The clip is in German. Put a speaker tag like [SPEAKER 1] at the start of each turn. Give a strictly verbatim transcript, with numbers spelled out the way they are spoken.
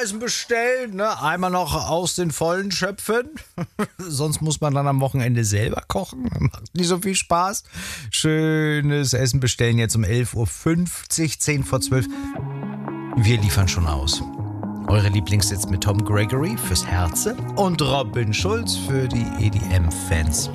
[SPEAKER 1] Essen bestellen, ne? Einmal noch aus den Vollen schöpfen. Sonst muss man dann am Wochenende selber kochen. Macht nicht so viel Spaß. Schönes Essen bestellen jetzt um elf Uhr fünfzig, zehn vor zwölf. Wir liefern schon aus. Eure Lieblingssitz mit Tom Gregory fürs Herze und Robin Schulz für die E D M-Fans.